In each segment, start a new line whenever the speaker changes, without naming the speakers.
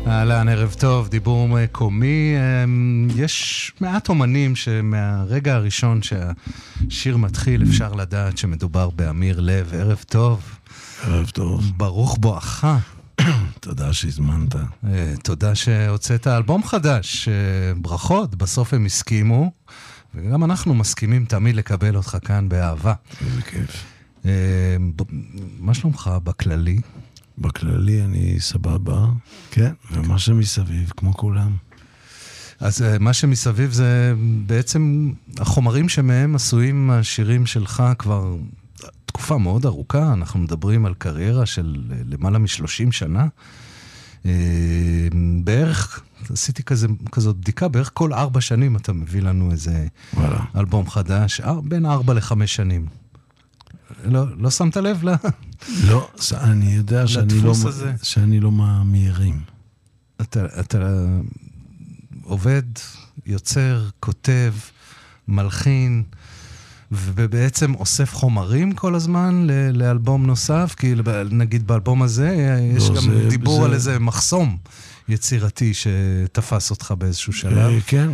אהלן, ערב טוב, דיבור מקומי. יש מעט אומנים שמהרגע הראשון שהשיר מתחיל אפשר לדעת שמדובר באמיר לב. ערב טוב.
ערב טוב.
ברוך בואך.
תודה שהזמנת.
תודה שהוצאת אלבום חדש. ברכות, בסוף הם הסכימו, וגם אנחנו מסכימים תמיד לקבל אותך כאן באהבה.
איזה כיף.
מה שלומך בכללי?
בכללי אני סבבה, כן, ומה שמסביב, כמו כולם.
אז מה שמסביב זה בעצם החומרים שמהם עשויים השירים שלך כבר תקופה מאוד ארוכה, אנחנו מדברים על קריירה של למעלה מ-30 שנה. בערך, עשיתי כזאת בדיקה, בערך כל 4 שנים אתה מביא לנו איזה אלבום חדש, בין 4 ל-5 שנים. לא שמת לב לה?
לא, אני יודע שאני לא מהמהירים.
אתה עובד, יוצר, כותב, מלחין, ובעצם אוסף חומרים כל הזמן לאלבום נוסף, כי נגיד באלבום הזה יש גם דיבור על איזה מחסום יצירתי שתפס אותך באיזשהו שלב.
כן,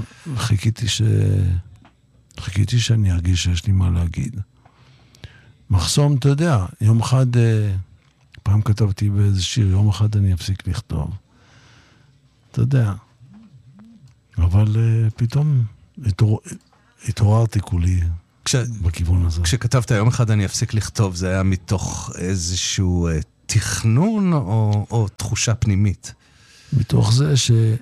חיכיתי שאני ארגיש שיש לי מה להגיד. מחסום, אתה יודע, יום אחד, פעם כתבתי באיזה שיר, יום אחד אני אפסיק לכתוב. אתה יודע. אבל פתאום התעוררתי כולי בכיוון הזה.
כשכתבת יום אחד אני אפסיק לכתוב, זה היה מתוך איזשהו תכנון או תחושה פנימית?
מתוך זה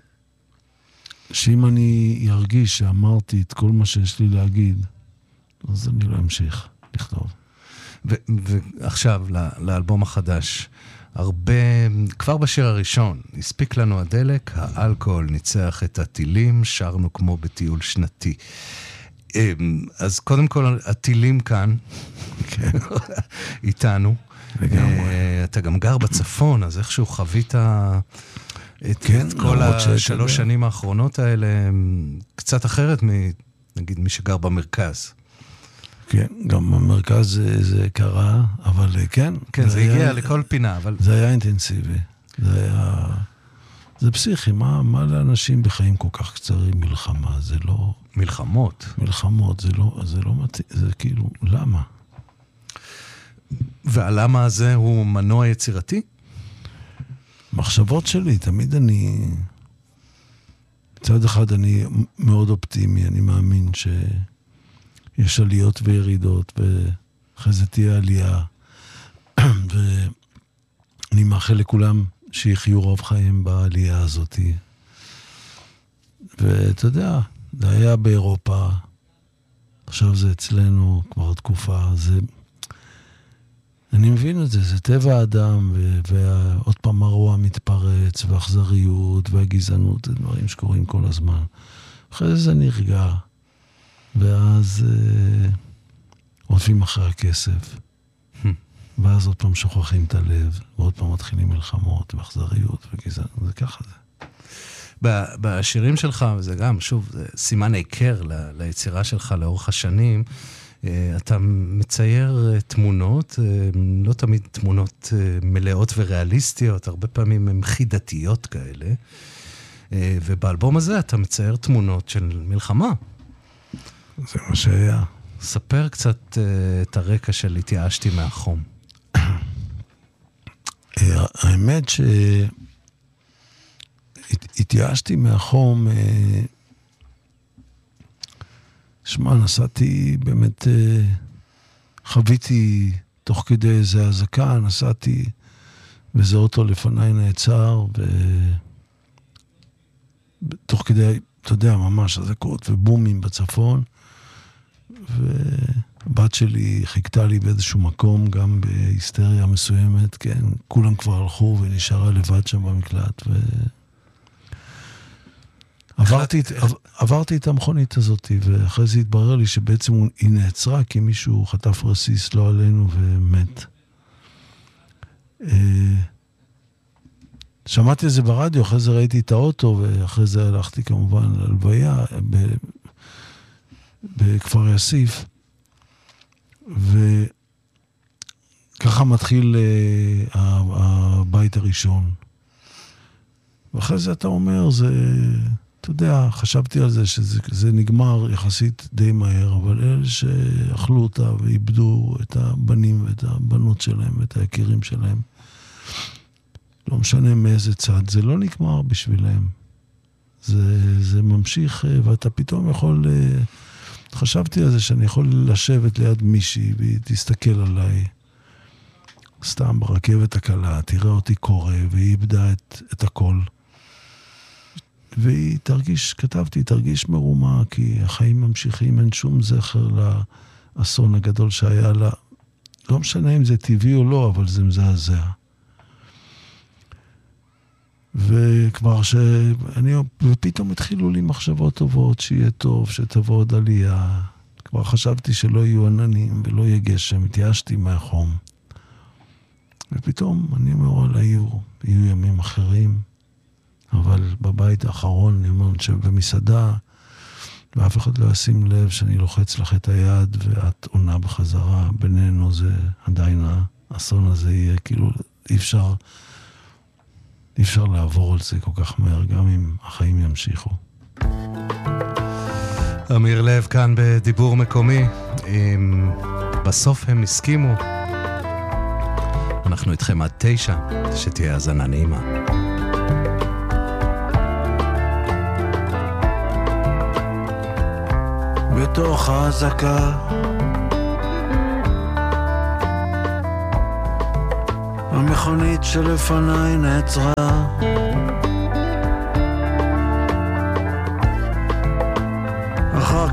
שאם אני ארגיש שאמרתי את כל מה שיש לי להגיד, אז אני לא אמשיך לכתוב.
ועכשיו, לאלבום החדש, כבר בשיר הראשון, הספיק לנו הדלק, האלכוהול ניצח את הטילים, שרנו כמו בטיול שנתי. אז קודם כל, הטילים כאן, איתנו. אתה גם גר בצפון, אז איכשהו חווית את כל 3 שנים האחרונות האלה, קצת אחרת נגיד מי שגר במרכז.
כן, גם במרכז זה קרה, אבל כן.
כן, זה הגיע לכל פינה, אבל...
זה היה אינטנסיבי. זה פסיכי, מה לאנשים בחיים כל כך קצרים מלחמה? זה לא...
מלחמות,
זה לא מתאים, זה כאילו, למה?
והלמה הזה הוא מנוע יצירתי?
מחשבות שלי, תמיד מצד אחד אני מאוד אופטימי, אני מאמין יש עליות וירידות, ואחרי זה תהיה עלייה, ואני מאחל לכולם שיחיו רוב חיים בעלייה הזאת. ואתה יודע, זה היה באירופה, עכשיו זה אצלנו כבר תקופה, אני מבין את זה, זה טבע האדם, ועוד פעם הרוע מתפרץ, והאכזריות, והגזענות, זה דברים שקורים כל הזמן. אחרי זה נרגע. ואז עוטפים אחרי הכסף, ואז עוד פעם שוכחים את הלב, ועוד פעם מתחילים מלחמות, ואכזריות, וגזענות, זה ככה זה.
בשירים שלך, וזה גם, שוב, זה סימן עיקר ליצירה שלך לאורך השנים, אתה מצייר תמונות, לא תמיד תמונות מלאות וריאליסטיות, הרבה פעמים הן חידתיות כאלה, ובאלבום הזה אתה מצייר תמונות של מלחמה.
זה מה שהיה.
ספר קצת את הרקע של התייאשתי מהחום.
האמת שהתייאשתי מהחום, שמע, נסעתי באמת, חוויתי תוך כדי איזה הזקה, נסעתי וזה אוטו לפניי נעצר, ותוך כדי, אתה יודע, ממש הזקות ובומים בצפון, ובת שלי חיכתה לי באיזשהו מקום, גם בהיסטריה מסוימת, כן, כולם כבר הלכו ונשארה לבד שם במקלט, עברתי את המכונית הזאת, ואחרי זה התברר לי שבעצם היא נעצרה, כי מישהו חטף רסיס לא עלינו ומת. שמעתי את זה ברדיו, אחרי זה ראיתי את האוטו, ואחרי זה הלכתי כמובן להלוויה בכפר יאסיף, וככה מתחיל הבית הראשון. ואחרי זה אתה אומר, זה, אתה יודע, חשבתי על זה שזה נגמר יחסית די מהר, אבל אלה שאכלו אותה ואיבדו את הבנים ואת הבנות שלהם ואת היקירים שלהם, לא משנה מאיזה צד, זה לא נגמר בשבילם. זה ממשיך, ואתה פתאום יכול, חשבתי על זה שאני יכול לשבת ליד מישהי והיא תסתכל עליי, סתם ברכבת הקלה, תראה אותי קורא, והיא איבדה את הכל. והיא תרגיש, כתבתי, תרגיש מרומה, כי החיים ממשיכים, אין שום זכר לאסון הגדול שהיה לה. לא משנה אם זה טבעי או לא, אבל זה מזעזע. וכבר ופתאום התחילו לי מחשבות טובות, שיהיה טוב, שתבוא עוד עלייה. כבר חשבתי שלא יהיו עננים ולא יהיה גשם, התייאשתי מהחום. ופתאום אני אומר, יהיו ימים אחרים, אבל בבית האחרון, אני אומר שבמסעדה, ואף אחד לא ישים לב שאני לוחץ לך את היד, ואת עונה בחזרה, בינינו זה עדיין האסון הזה יהיה, כאילו אי אפשר לעבור על זה כל כך מהר, גם אם החיים ימשיכו.
אמיר לב כאן בדיבור מקומי, בסוף הם הסכימו, אנחנו איתכם עד 9, שתהיה הזנה נעימה.
בתוך ההזקה המכונית שלפניי נעצרה,